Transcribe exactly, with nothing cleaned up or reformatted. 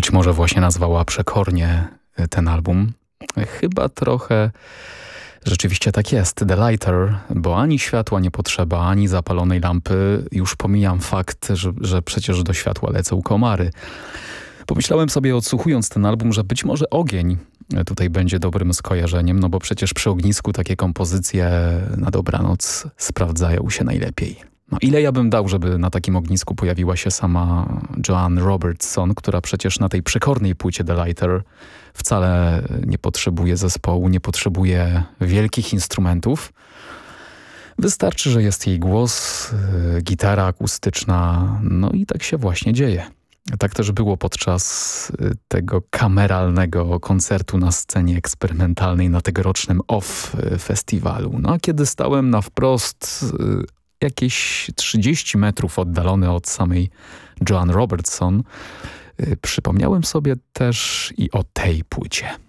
być może właśnie nazwała przekornie ten album. Chyba trochę rzeczywiście tak jest. The Lighter, bo ani światła nie potrzeba, ani zapalonej lampy. Już pomijam fakt, że, że przecież do światła lecą komary. Pomyślałem sobie, odsłuchując ten album, że być może ogień tutaj będzie dobrym skojarzeniem, no bo przecież przy ognisku takie kompozycje na dobranoc sprawdzają się najlepiej. No ile ja bym dał, żeby na takim ognisku pojawiła się sama Joan Robertson, która przecież na tej przekornej płycie The Lighter wcale nie potrzebuje zespołu, nie potrzebuje wielkich instrumentów. Wystarczy, że jest jej głos, yy, gitara akustyczna, no i tak się właśnie dzieje. Tak też było podczas tego kameralnego koncertu na scenie eksperymentalnej na tegorocznym Off festiwalu. No a kiedy stałem na wprost jakieś trzydzieści metrów oddalony od samej Joan Robertson, przypomniałem sobie też i o tej płycie.